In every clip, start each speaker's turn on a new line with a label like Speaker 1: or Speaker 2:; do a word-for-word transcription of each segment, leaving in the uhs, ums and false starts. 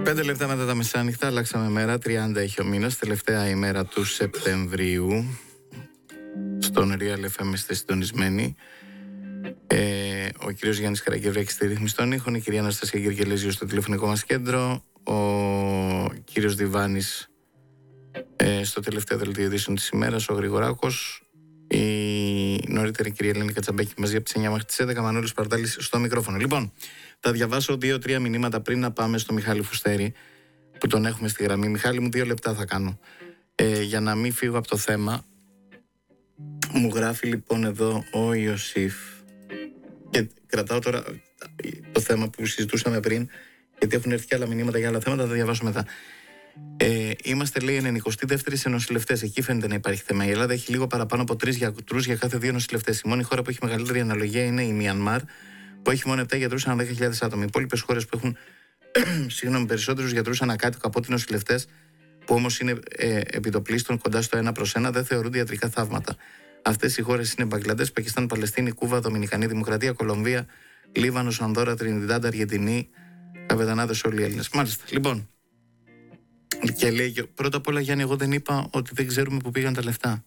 Speaker 1: Πέντε λεπτά μετά τα μεσάνυχτα, αλλάξαμε μέρα. τριάντα έχει ο μήνας, τελευταία ημέρα του Σεπτεμβρίου. Στον Real εφ εμ είστε συντονισμένοι. Ε, ο κύριος Γιάννης Καραγκευρέκης στη ρύθμιση των ήχων, η κυρία Αναστασία Γεργελέζιο στο τηλεφωνικό μας κέντρο, ο κύριος Διβάνης ε, στο τελευταίο δελτίο ειδήσεων της ημέρας, ο Γρηγοράκος, η νωρίτερη κυρία Ελένη Κατσαμπέκη μαζί από τις εννιά μέχρι τις έντεκα, Μανώλης Παρτάλης στο μικρόφωνο. Λοιπόν, θα διαβάσω δύο-τρία μηνύματα πριν να πάμε στο Μιχάλη Φουστέρη, που τον έχουμε στη γραμμή. Μιχάλη μου, δύο λεπτά θα κάνω ε, για να μην φύγω από το θέμα. Μου γράφει λοιπόν εδώ ο Ιωσήφ και κρατάω τώρα το θέμα που συζητούσαμε πριν, γιατί έχουν έρθει και άλλα μηνύματα για άλλα θέματα, θα τα διαβάσω μετά. Ε, είμαστε, λέει, ενενηκοστή δεύτερη σε νοσηλευτές. Εκεί φαίνεται να υπάρχει θέμα. Η Ελλάδα έχει λίγο παραπάνω από τρεις γιατρούς για κάθε δύο νοσηλευτές. Η μόνη χώρα που έχει μεγαλύτερη αναλογία είναι η Μιανμάρ, που έχει μόνο επτά γιατρούς ανά δέκα χιλιάδες άτομα. Οι υπόλοιπες χώρες που έχουν συγγνώμη, περισσότερους γιατρούς ανά κάτοικο από ότι νοσηλευτές, που όμως είναι ε, επιτοπλίστων κοντά στο ένα προς ένα, δεν θεωρούνται ιατρικά θαύματα. Αυτές οι χώρες είναι Μπαγκλαντές, Πακιστάν, Παλαιστίνη, Κούβα, Δομινικανή Δημοκρατία, Κολομβία, Λίβανος, Ανδόρα, Τρινιντάντα, Αργεντινή, καπετανάδες όλοι οι Έλληνες. Μάλιστα. Λοιπόν. Και λέει, πρώτα απ' όλα, Γιάννη, εγώ δεν είπα ότι δεν ξέρουμε που πήγαν τα λεφτά.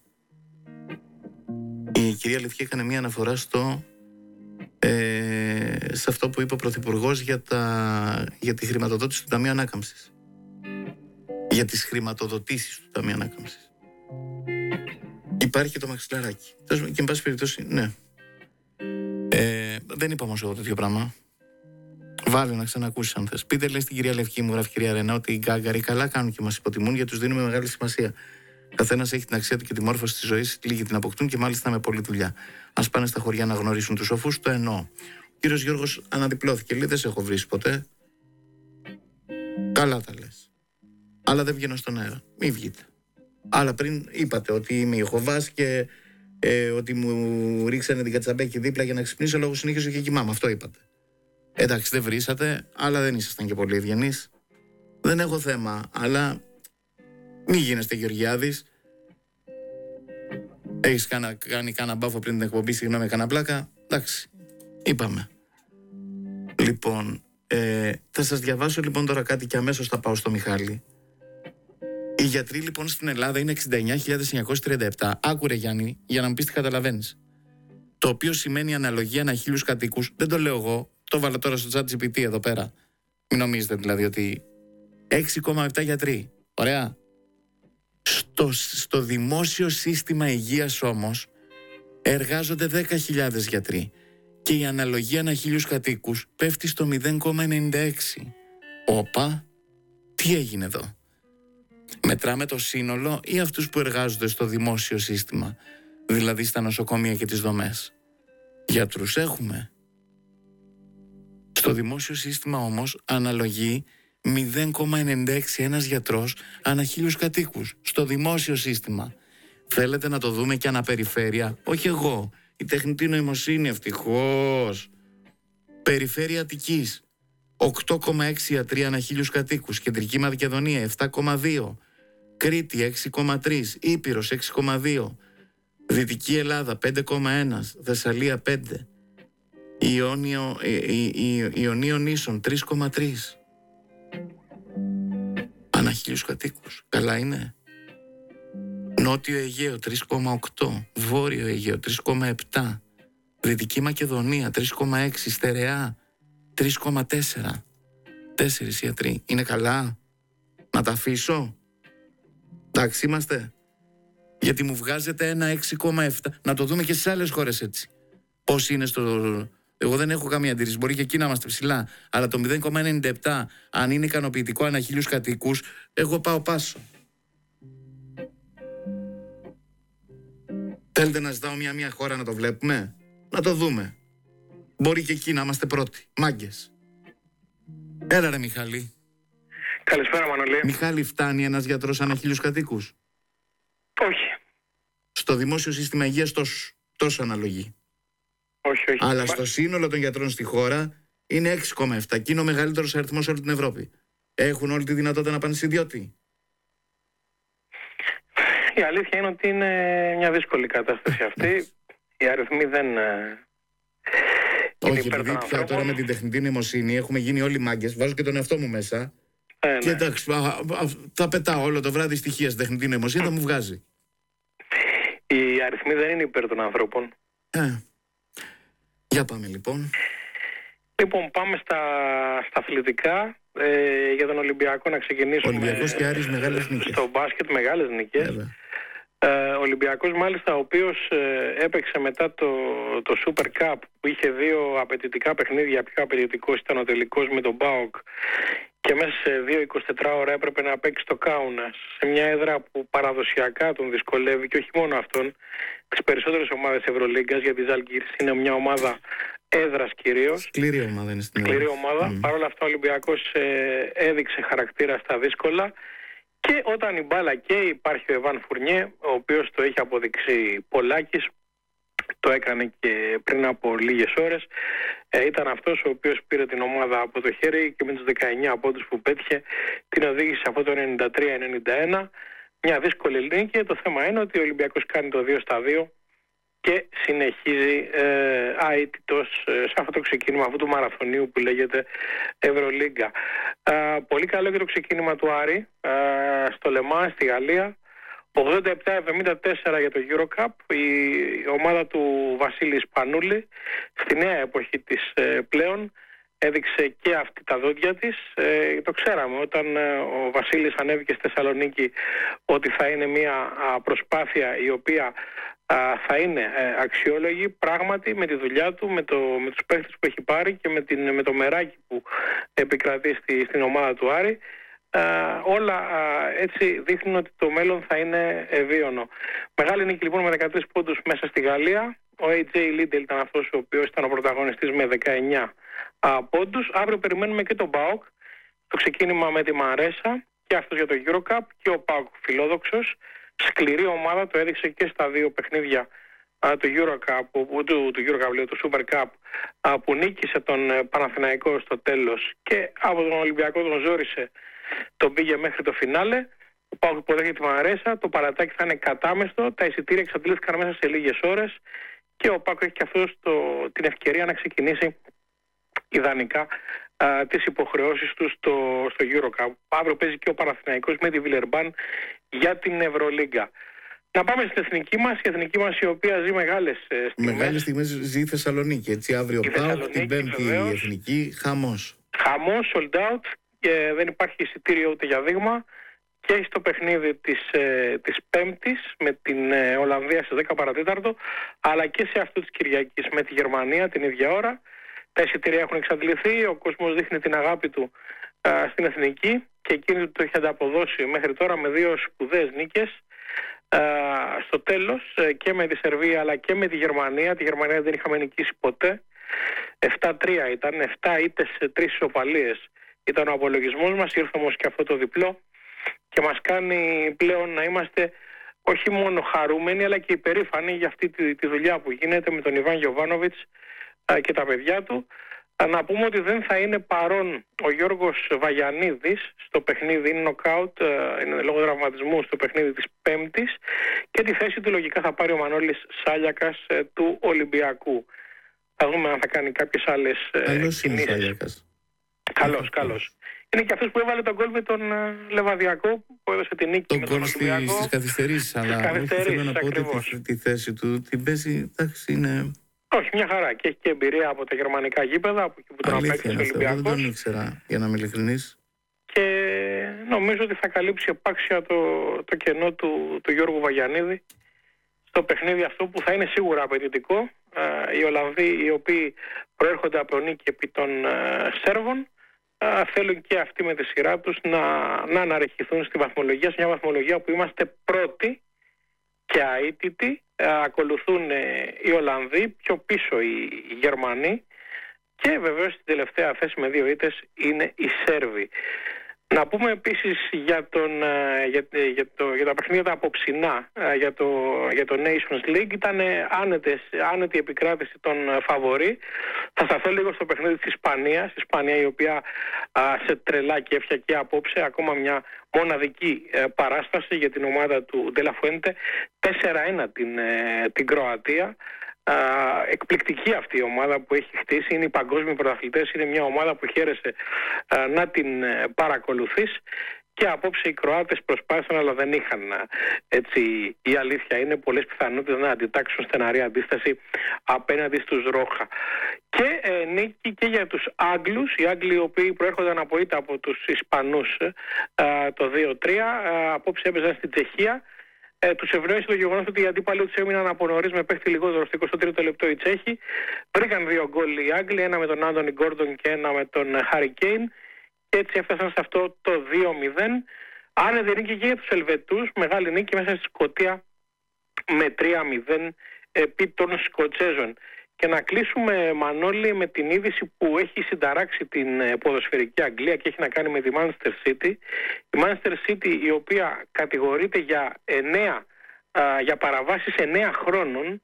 Speaker 1: Η κυρία Λευκή έκανε μία αναφορά στο, ε, σε αυτό που είπε ο Πρωθυπουργός για, τα, για τη χρηματοδότηση του Ταμείου Ανάκαμψης. Για τις χρηματοδοτήσεις του Ταμείου Ανάκαμψης. Υπάρχει και το μαξιλαράκι. Και εν πάση περιπτώσει, ναι. Ε, δεν είπα όμως εγώ τέτοιο πράγμα. Βάλε να ξανακούσεις αν θες. Πείτε, λέει, στην κυρία Λευκή, μου γράφει κυρία Ρένα, ότι οι γκάγκαροι καλά κάνουν και μας υποτιμούν γιατί τους δίνουμε μεγάλη σημασία. Καθένας έχει την αξία του και τη μόρφωση της ζωής, λίγοι την αποκτούν και μάλιστα με πολλή δουλειά. Ας πάνε στα χωριά να γνωρίσουν τους σοφούς, το εννοώ. Ο κύριος Γιώργος αναδιπλώθηκε, λέει, δεν σε έχω βρει ποτέ. Καλά τα λες. Αλλά δεν βγαίνω στον αέρα. Μη βγείτε. Αλλά πριν είπατε ότι είμαι Ιεχωβάς και ε, ότι μου ρίξανε την Κατσαμπέκη δίπλα για να ξυπνήσω λόγω συνήθως και κοιμάμαι. Αυτό είπατε. Εντάξει, δεν βρήσατε, αλλά δεν ήσασταν και πολύ ευγενείς. Δεν έχω θέμα, αλλά μη γίνεστε Γεωργιάδης. Έχεις κάνα, κάνει κάνα μπάφο πριν την εκπομπή, συγγνώμη, κάνα πλάκα. Εντάξει, είπαμε. Λοιπόν, ε, θα σας διαβάσω λοιπόν τώρα κάτι και αμέσως θα πάω στο Μιχάλη. Οι γιατροί λοιπόν στην Ελλάδα είναι εξήντα εννιά χιλιάδες εννιακόσιοι τριάντα επτά. Άκουρε, Γιάννη, για να μου πεις τι καταλαβαίνεις. Το οποίο σημαίνει αναλογία ανά χίλιους κατοίκους. Δεν το λέω εγώ. Το βάλω τώρα στο chat τζι πι τι εδώ πέρα. Μην νομίζετε δηλαδή ότι έξι κόμμα επτά γιατροί. Ωραία. Στο, στο δημόσιο σύστημα υγείας όμως εργάζονται δέκα χιλιάδες γιατροί και η αναλογία ανά χίλιους κατοίκους πέφτει στο μηδέν κόμμα ενενήντα έξι. Όπα, τι έγινε εδώ? Μετράμε το σύνολο ή αυτούς που εργάζονται στο δημόσιο σύστημα, δηλαδή στα νοσοκομεία και τις δομές? Γιατρούς έχουμε. Στο δημόσιο σύστημα όμως αναλογεί μηδέν κόμμα ενενήντα έξι ένας γιατρός ανά χίλιους κατοίκους. Στο δημόσιο σύστημα. Θέλετε να το δούμε και αναπεριφέρεια? Όχι εγώ. Η τεχνητή νοημοσύνη, ευτυχώς. Περιφέρεια Αττικής. οκτώ κόμμα έξι γιατροί ανά χίλιους κατοίκους. Κεντρική Μακεδονία επτά κόμμα δύο. Κρήτη έξι κόμμα τρία. Ήπειρος έξι κόμμα δύο. Δυτική Ελλάδα πέντε κόμμα ένα. Θεσσαλία πέντε. Ιόνιο, Ιωνίων Νήσων τρία κόμμα τρία. Ανά χίλιους κατοίκους. Καλά είναι. Νότιο Αιγαίο τρία κόμμα οκτώ. Βόρειο Αιγαίο τρία κόμμα επτά. Δυτική Μακεδονία τρία κόμμα έξι. Στερεά τρία κόμμα τέσσερα. Τέσσερις γιατροί. Είναι καλά? Να τα αφήσω? Εντάξει είμαστε? Γιατί μου βγάζετε ένα έξι κόμμα επτά. Να το δούμε και στις άλλες χώρες έτσι. Πώς είναι στο... Εγώ δεν έχω καμία αντίρρηση. Μπορεί και εκεί να είμαστε ψηλά. Αλλά το μηδέν κόμμα ενενήντα επτά, αν είναι ικανοποιητικό ανά χίλιους κατοίκους, εγώ πάω πάσο. Θέλετε να ζητάω μια-μια χώρα να το βλέπουμε? Να το δούμε. Μπορεί και εκεί να είμαστε πρώτοι. Μάγκες. Έλα ρε Μιχάλη.
Speaker 2: Καλησπέρα Μανώλη.
Speaker 1: Μιχάλη, φτάνει ένας γιατρός ανά χίλιους κατοίκους?
Speaker 2: Όχι.
Speaker 1: Στο δημόσιο σύστημα υγείας τόσο, τόσο αναλογεί.
Speaker 2: Όχι, όχι.
Speaker 1: Αλλά στο σύνολο των γιατρών στη χώρα είναι έξι κόμμα επτά και είναι ο μεγαλύτερος αριθμός σε όλη την Ευρώπη. Έχουν όλη τη δυνατότητα να πάνε σε ιδιώτη?
Speaker 2: Η αλήθεια είναι ότι είναι μια δύσκολη κατάσταση αυτή. Οι αριθμοί δεν...
Speaker 1: Όχι, επειδή πια τώρα με την τεχνητή νοημοσύνη έχουμε γίνει όλοι μάγκες. Βάζω και τον εαυτό μου μέσα.
Speaker 2: Ε,
Speaker 1: Και
Speaker 2: ναι.
Speaker 1: εντάξει, α, α, τα πετάω όλο το βράδυ στοιχεία στην τεχνητή νοημοσύνη, θα μου βγάζει.
Speaker 2: Οι αριθμοί δεν είναι υπέρ των ανθρώπων.
Speaker 1: Ε, για πάμε λοιπόν.
Speaker 2: Λοιπόν, πάμε στα, στα αθλητικά. Ε, για τον Ολυμπιακό να ξεκινήσουμε.
Speaker 1: Ολυμπιακός και Άρης μεγάλες νίκες.
Speaker 2: Στο μπάσκετ μεγάλες νίκες.
Speaker 1: Βέβαια.
Speaker 2: Ε, ο Ολυμπιακός μάλιστα, ο οποίος ε, έπαιξε μετά το, το Super Cup που είχε δύο απαιτητικά παιχνίδια, πιο απαιτητικός ήταν ο τελικός με τον ΠΑΟΚ και μέσα σε δύο εικοσιτέσσερις ώρα έπρεπε να παίξει το Κάουνας σε μια έδρα που παραδοσιακά τον δυσκολεύει και όχι μόνο αυτόν, τις περισσότερες ομάδες Ευρωλίγκας, γιατί η Ζαλγκίρις είναι μια ομάδα έδρας κυρίως.
Speaker 1: Σκληρή ομάδα είναι στην
Speaker 2: Σκληρή ομάδα. Mm. Παρ' όλα αυτά ο Ολυμπιακός ε, έδειξε χαρακτήρα στα δύσκολα. Και όταν η μπάλα καίει υπάρχει ο Εβάν Φουρνιέ, ο οποίος το έχει αποδειξει πολλάκις, το έκανε και πριν από λίγες ώρες. Ε, ήταν αυτός ο οποίος πήρε την ομάδα από το χέρι και με τους δεκαεννιά πόντους που πέτυχε την οδήγησε από το ενενήντα τρία ενενήντα ένα. Μια δύσκολη νίκη. Το θέμα είναι ότι ο Ολυμπιακός κάνει το δύο στα δύο και συνεχίζει ε, αίτητος ε, σε αυτό το ξεκίνημα αυτού του μαραθωνίου που λέγεται Ευρωλίγκα. Ε, πολύ καλό και το ξεκίνημα του Άρη ε, στο Λεμάν στη Γαλλία. ογδόντα επτά εβδομήντα τέσσερα για το Eurocup. Η ομάδα του Βασίλη Σπανούλη στη νέα εποχή της ε, πλέον έδειξε και αυτή τα δόντια της. Ε, το ξέραμε όταν ε, ο Βασίλης ανέβηκε στη Θεσσαλονίκη ότι θα είναι μια α, προσπάθεια η οποία α, θα είναι ε, αξιόλογη πράγματι με τη δουλειά του, με, το, με τους παίχτες που έχει πάρει και με, την, με το μεράκι που επικρατεί στη, στην ομάδα του Άρη. Α, όλα α, έτσι δείχνουν ότι το μέλλον θα είναι ευίωνο. Μεγάλη νίκη λοιπόν με δεκατρείς πόντους μέσα στη Γαλλία. Ο έι τζέι Λίντελ ήταν αυτός ο οποίος ήταν ο πρωταγωνιστής με δεκαεννιά α, πόντους. Αύριο περιμένουμε και τον ΠΑΟΚ. Το ξεκίνημα με τη Μαρέσα και αυτός για το Eurocup και ο ΠΑΟΚ φιλόδοξος. Σκληρή ομάδα, το έδειξε και στα δύο παιχνίδια α, του Eurocup, του, του, Eurocup λέω, του Super Cup α, που νίκησε τον ε, Παναθηναϊκό στο τέλος και από τον Ολυμπιακό τον ζόρισε, τον πήγε μέχρι το φινάλε. Ο ΠΑΟΚ υποδέχεται τη Μαρέσα, το παρατάκι θα είναι κατάμεστο, τα εισιτήρια εξαντλήθηκαν μέσα σε λίγες ώρες και ο ΠΑΟΚ έχει και αυτός το, την ευκαιρία να ξεκινήσει ιδανικά α, τις υποχρεώσεις του στο, στο Eurocup. Αύριο παίζει και ο Παναθηναϊκός με τη Βιλερμπάν για την Ευρωλίγκα. Να πάμε στην εθνική μας, η εθνική μας η οποία ζει μεγάλες ε, στιγμές.
Speaker 1: Μεγάλες στιγμές ζει η Θεσσαλονίκη, έτσι αύριο ΠΑΟΚ, την Πέμπτη η εθνική, χαμός.
Speaker 2: Χαμός, sold out και δεν υπάρχει εισιτήριο ούτε για δείγμα και έχει το παιχνίδι της, ε, της Πέμπτης με την ε, Ολλανδία στις δέκα παρατέταρτο αλλά και σε αυτό της Κυριακής με τη Γερμανία την ίδια ώρα. Τα εισιτήρια έχουν εξαντληθεί, ο κόσμος δείχνει την αγάπη του α, στην εθνική και εκείνη το έχει ανταποδώσει μέχρι τώρα με δύο σπουδαίες νίκες. Α, στο τέλος και με τη Σερβία αλλά και με τη Γερμανία. Τη Γερμανία δεν είχαμε νικήσει ποτέ. επτά τρία ήταν, επτά ήττες σε τρεις ισοπαλίες ήταν ο απολογισμός μας. Ήρθε όμως και αυτό το διπλό και μας κάνει πλέον να είμαστε όχι μόνο χαρούμενοι αλλά και υπερήφανοι για αυτή τη, τη δουλειά που γίνεται με τον Ιβάν Γιοβάνοβιτς και τα παιδιά του. Να πούμε ότι δεν θα είναι παρόν ο Γιώργος Βαγιανίδης στο παιχνίδι, είναι νοκάουτ, είναι λόγω τραυματισμού στο παιχνίδι της Πέμπτης και τη θέση του λογικά θα πάρει ο Μανώλης Σάλιακας του Ολυμπιακού. Θα δούμε αν θα κάνει κάποιες άλλες
Speaker 1: καλώς
Speaker 2: κινήσεις.
Speaker 1: Είναι Σάλιακας.
Speaker 2: Καλώς, καλώς. Είναι και αυτός που έβαλε τον γκολ με τον Λεβαδιακό που έδωσε την νίκη
Speaker 1: τον
Speaker 2: με τον Ολυμπιακό.
Speaker 1: Στις καθυστερήσεις, αλλά όχι, θέλω να πω ότι τη θέση του την παίζει, εντάξει, είναι...
Speaker 2: Όχι, μια χαρά και έχει και εμπειρία από τα γερμανικά γήπεδα από εκεί που τον απέκτησε ο Ολυμπιακός.
Speaker 1: Δεν τον ήξερα, για να είμαι ειλικρινής.
Speaker 2: Και νομίζω ότι θα καλύψει επάξια το, το κενό του, του Γιώργου Βαγιανίδη στο παιχνίδι αυτό που θα είναι σίγουρα απαιτητικό. Ε, οι Ολλανδοί οι οποίοι προέρχονται από νίκη επί των ε, Σέρβων ε, θέλουν και αυτοί με τη σειρά τους να, να αναρρεχηθούν στη βαθμολογία, σε μια βαθμολογία που είμαστε πρώτοι και αίτητοι. Ακολουθούν οι Ολλανδοί, πιο πίσω οι Γερμανοί και βεβαίως στην τελευταία θέση με δύο ήττες είναι οι Σέρβοι. Να πούμε επίσης για, τον, για, για, το, για τα παιχνίδια τα απόψινά, για το, για το Nations League. Ήταν άνετες, άνετη επικράτηση των φαβορί. Θα σταθώ λίγο στο παιχνίδι της Ισπανίας. Η Ισπανία η οποία α, σε τρελά και και απόψε ακόμα μια μοναδική ε, παράσταση για την ομάδα του Ντελαφουέντε. τέσσερα ένα την, ε, την Κροατία. Α, εκπληκτική αυτή η ομάδα που έχει χτίσει, είναι οι παγκόσμιοι πρωταθλητές, είναι μια ομάδα που χαίρεσαι α, να την ε, παρακολουθείς. Και απόψε οι Κροάτες προσπάθησαν, αλλά δεν είχαν, έτσι η αλήθεια είναι, πολλές πιθανότητες να αντιτάξουν στεναρή αντίσταση απέναντι στους Ρόχα. Και ε, νίκη και για τους Άγγλους, οι Άγγλοι οι οποίοι προέρχονταν από ήττα από τους Ισπανούς ε, το δύο τρία, ε, απόψε έπαιζαν στην Τσεχία. Ε, τους ευνόησε το γεγονός ότι οι αντίπαλοι τους έμειναν από νωρίς με παίχτη λιγότερο στο εικοστό τρίτο λεπτό οι Τσέχοι. Βρήκαν δύο γκολ οι Άγγλοι, ένα με τον Άντονι Γκόρντον και ένα με τον Χάρι Κέιν. Και έτσι έφτασαν σε αυτό το δύο μηδέν. Άνετη νίκη και για τους Ελβετούς, μεγάλη νίκη μέσα στη Σκωτία με τρία μηδέν επί των Σκοτσέζων. Και να κλείσουμε, Μανώλη, με την είδηση που έχει συνταράξει την ποδοσφαιρική Αγγλία και έχει να κάνει με τη Manchester City. Η Manchester City, η οποία κατηγορείται για, εννέα, για παραβάσεις εννέα χρόνων,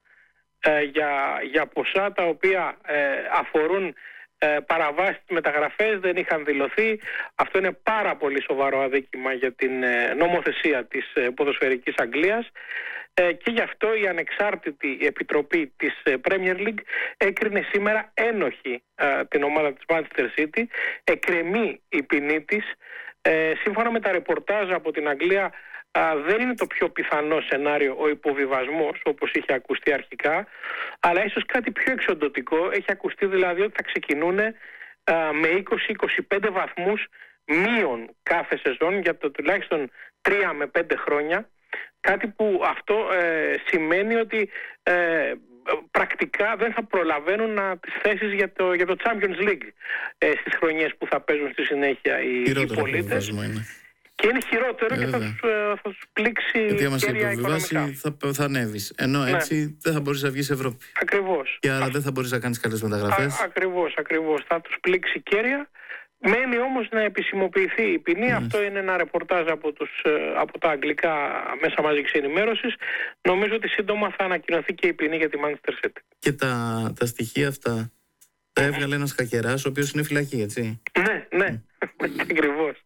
Speaker 2: για, για ποσά τα οποία αφορούν Ε, παραβάσεις, μεταγραφές δεν είχαν δηλωθεί. Αυτό είναι πάρα πολύ σοβαρό αδίκημα για την ε, νομοθεσία της ε, ποδοσφαιρικής Αγγλίας ε, και γι' αυτό η ανεξάρτητη επιτροπή της ε, Premier League έκρινε σήμερα ένοχη ε, την ομάδα της Manchester City. Εκκρεμεί η ποινή της. Ε, σύμφωνα με τα ρεπορτάζ από την Αγγλία, Α, δεν είναι το πιο πιθανό σενάριο ο υποβιβασμός όπως είχε ακουστεί αρχικά, αλλά ίσως κάτι πιο εξοντωτικό. Έχει ακουστεί δηλαδή ότι θα ξεκινούν α, με είκοσι με είκοσι πέντε βαθμούς μείον κάθε σεζόν για το τουλάχιστον τρία με πέντε χρόνια, κάτι που αυτό ε, σημαίνει ότι ε, πρακτικά δεν θα προλαβαίνουν να, τις θέσεις για το, για το Champions League ε, στις χρονιές που θα παίζουν στη συνέχεια οι, οι πολίτες. Και είναι χειρότερο ε, και θα τους, θα τους πλήξει.
Speaker 1: Γιατί άμα σε υποβιβάσει θα, θα ανέβεις. Ενώ ναι. έτσι δεν θα μπορείς να βγεις Ευρώπη.
Speaker 2: Ακριβώς.
Speaker 1: Και άρα Α... δεν θα μπορείς να κάνεις καλές μεταγραφές.
Speaker 2: Α, ακριβώς, ακριβώς. Θα τους πλήξει κέρια. Μένει όμως να επισημοποιηθεί η ποινή. Ναι. Αυτό είναι ένα ρεπορτάζ από, τους, από τα αγγλικά μέσα μαζικής ενημέρωσης. Νομίζω ότι σύντομα θα ανακοινωθεί και η ποινή για τη Manchester City.
Speaker 1: Και τα, τα στοιχεία αυτά τα έβγαλε ένας χακεράς ο οποίος είναι φυλακή, έτσι.
Speaker 2: Ναι, ναι. Ακριβώς.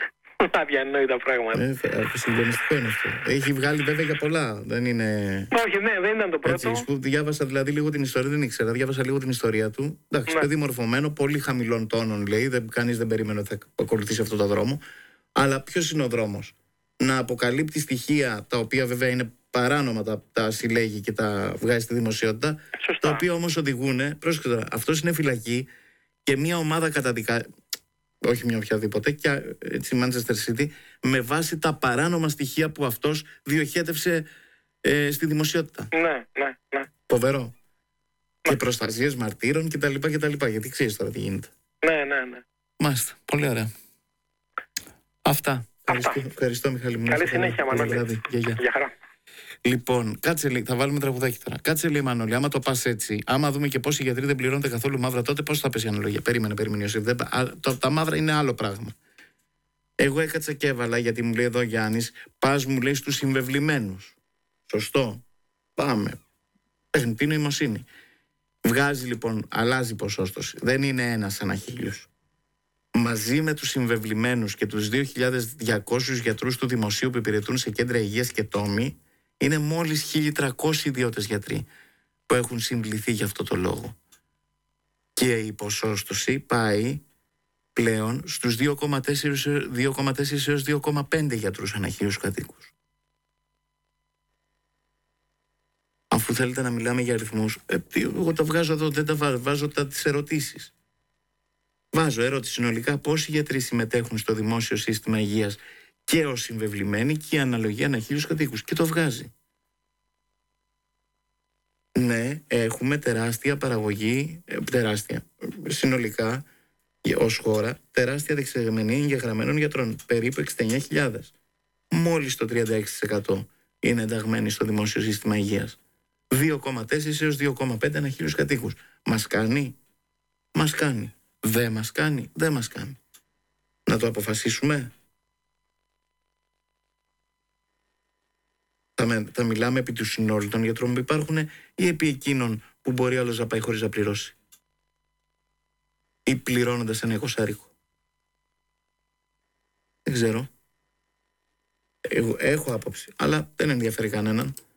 Speaker 2: Αδιανόητα πράγματα.
Speaker 1: Ε, συγκλονιστικό είναι αυτό. Έχει βγάλει βέβαια για πολλά. Δεν είναι.
Speaker 2: Όχι, ναι, δεν ήταν το πρώτο.
Speaker 1: Έτσι, που διάβασα δηλαδή λίγο την ιστορία, δεν ήξερα. Διάβασα λίγο την ιστορία του. Εντάξει, ναι. παιδί μορφωμένο, πολύ χαμηλών τόνων λέει. Δεν, κανείς δεν περίμενε ότι θα ακολουθήσει αυτό το δρόμο. Αλλά ποιος είναι ο δρόμος? Να αποκαλύπτει στοιχεία τα οποία βέβαια είναι παράνομα, τα, τα συλλέγει και τα βγάζει στη δημοσιότητα.
Speaker 2: Σωστά.
Speaker 1: Τα οποία όμως οδηγούν. Πρόσεχε τώρα, αυτός είναι φυλακή και μια ομάδα καταδικά. Όχι μια οποιαδήποτε, και έτσι η Manchester City, με βάση τα παράνομα στοιχεία που αυτός διοχέτευσε ε, στη δημοσιότητα.
Speaker 2: Ναι, ναι, ναι.
Speaker 1: Φοβερό. Ναι. Και προστασίες μαρτύρων κτλ. κτλ. Γιατί ξέρεις τώρα τι γίνεται.
Speaker 2: Ναι, ναι, ναι.
Speaker 1: Μάλιστα. Πολύ ωραία. Αυτά.
Speaker 2: Αυτά.
Speaker 1: Ευχαριστώ, ευχαριστώ Μιχάλη μου.
Speaker 2: Καλή συνέχεια, Μανώλη.
Speaker 1: Γεια χαρά. Λοιπόν, κάτσε λέει, θα βάλουμε τραγουδάκι τώρα. Κάτσε λέει Μανώλη, άμα το πας έτσι, άμα δούμε και πόσοι γιατροί δεν πληρώνονται καθόλου μαύρα, τότε πώς θα πέσει η αναλογία? Περίμενε, περίμενε. Ιωσήφ, δεν, α, το, τα μαύρα είναι άλλο πράγμα. Εγώ έκατσα και έβαλα, γιατί μου λέει εδώ ο Γιάννης, πας μου λέει στους συμβεβλημένους. Σωστό. Πάμε. Τεχνητή νοημοσύνη. Βγάζει λοιπόν, αλλάζει ποσόστοση. Δεν είναι ένας ανά χίλιους. Μαζί με τους συμβεβλημένους και τους δύο χιλιάδες διακόσιους γιατρούς του δημοσίου που υπηρετούν σε κέντρα υγείας και τόμοι, είναι μόλις χίλια τριακόσιοι ιδιώτες γιατροί που έχουν συμπληθεί για αυτό το λόγο. Και η ποσόστοση πάει πλέον στους δύο κόμμα τέσσερα έως δύο κόμμα πέντε γιατρούς ανά χίλιους κατοίκους. Αφού θέλετε να μιλάμε για αριθμούς, ε, εγώ τα βγάζω εδώ, δεν τα βάζω, βάζω τα, τις ερωτήσεις. Βάζω ερώτηση συνολικά πόσοι γιατροί συμμετέχουν στο δημόσιο σύστημα υγείας και ως συμβεβλημένοι και η αναλογία ανά χίλιους κατοίκους. Και το βγάζει. Ναι, έχουμε τεράστια παραγωγή, ε, τεράστια, συνολικά ως χώρα, τεράστια δεξαμενή εγγεγραμμένων γιατρών, περίπου εξήντα εννέα χιλιάδες. Μόλις το τριάντα έξι τοις εκατό είναι ενταγμένοι στο δημόσιο σύστημα υγείας. δύο κόμμα τέσσερα έως δύο κόμμα πέντε ανά χίλιους κατοίκους. Μας κάνει? Μας κάνει. Δεν μας κάνει? Δεν μας κάνει. Να το αποφασίσουμε. Θα, θα μιλάμε επί του συνόλου των γιατρών που υπάρχουν ή επί εκείνων που μπορεί άλλος να πάει χωρίς να πληρώσει? Ή πληρώνοντας ένα εικοσάρικο? Δεν ξέρω. Εγώ έχω άποψη, αλλά δεν ενδιαφέρει κανέναν.